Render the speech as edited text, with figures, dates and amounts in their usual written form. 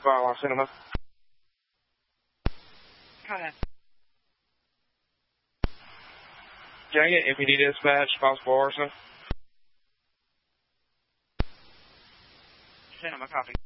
Firewall Cinema. Go ahead. Can I get MPD dispatch, possible arson? Cinema, copy.